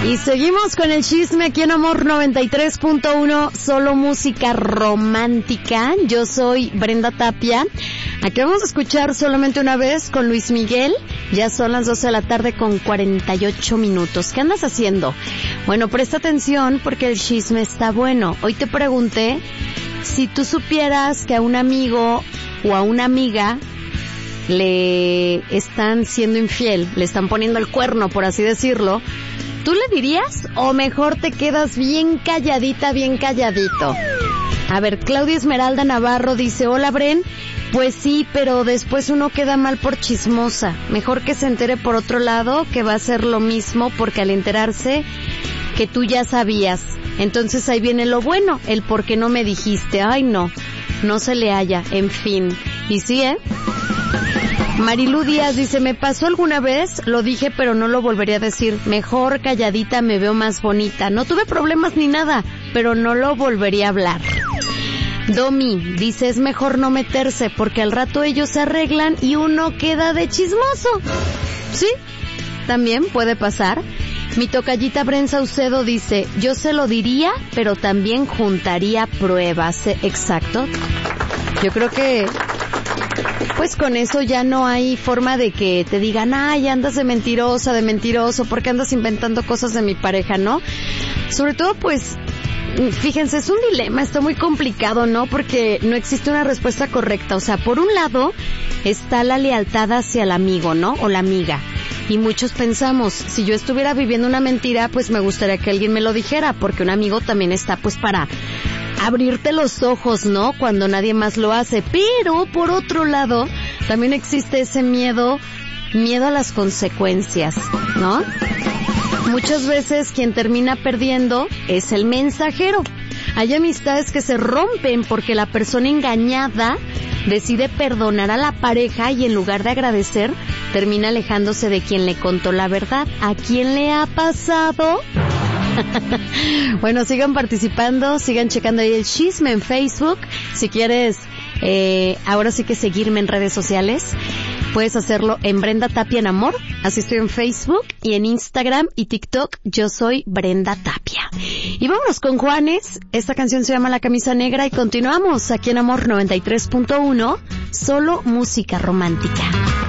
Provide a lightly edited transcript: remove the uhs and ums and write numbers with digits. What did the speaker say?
Y seguimos con el chisme aquí en Amor 93.1, solo música romántica. Yo soy Brenda Tapia. Aquí vamos a escuchar Solamente una vez con Luis Miguel. Ya son las 12 de la tarde con 48 minutos. ¿Qué andas haciendo? Bueno, presta atención porque el chisme está bueno. Hoy te pregunté si tú supieras que a un amigo o a una amiga le están siendo infiel, le están poniendo el cuerno, por así decirlo, ¿tú le dirías o mejor te quedas bien calladita, bien calladito? A ver, Claudia Esmeralda Navarro dice, hola Bren, pues sí, pero después uno queda mal por chismosa. Mejor que se entere por otro lado, que va a ser lo mismo, porque al enterarse que tú ya sabías. Entonces ahí viene lo bueno, el por qué no me dijiste. Ay no se le halla, en fin. Y sí, Marilú Díaz dice, me pasó alguna vez, lo dije pero no lo volvería a decir, mejor calladita me veo más bonita, no tuve problemas ni nada, pero no lo volvería a hablar. Domi dice, es mejor no meterse porque al rato ellos se arreglan y uno queda de chismoso. Sí, también puede pasar. Mi tocallita Bren Saucedo dice, yo se lo diría, pero también juntaría pruebas. Exacto. Yo creo que pues con eso ya no hay forma de que te digan, ay, andas de mentirosa, de mentiroso, porque andas inventando cosas de mi pareja, ¿no? Sobre todo, pues, fíjense, es un dilema, está muy complicado, ¿no? Porque no existe una respuesta correcta. O sea, por un lado está la lealtad hacia el amigo, ¿no? O la amiga. Y muchos pensamos, si yo estuviera viviendo una mentira, pues me gustaría que alguien me lo dijera, porque un amigo también está, pues, para abrirte los ojos, ¿no? Cuando nadie más lo hace. Pero, por otro lado, también existe ese miedo a las consecuencias, ¿no? Muchas veces quien termina perdiendo es el mensajero. Hay amistades que se rompen porque la persona engañada decide perdonar a la pareja y en lugar de agradecer, termina alejándose de quien le contó la verdad. ¿A quién le ha pasado? Bueno, sigan participando, sigan checando ahí el chisme en Facebook. Si quieres, ahora sí que seguirme en redes sociales, puedes hacerlo en Brenda Tapia en Amor. Así estoy en Facebook y en Instagram y TikTok. Yo soy Brenda Tapia. Y vámonos con Juanes. Esta canción se llama La Camisa Negra y continuamos aquí en Amor 93.1. Solo música romántica.